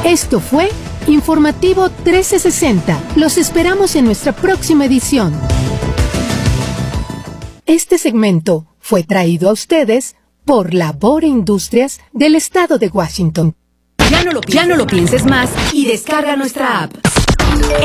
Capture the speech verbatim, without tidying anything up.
Esto fue Informativo trece sesenta. Los esperamos en nuestra próxima edición. Este segmento fue traído a ustedes por Labor Industrias del Estado de Washington. Ya no lo, ya no lo pienses más y descarga nuestra app.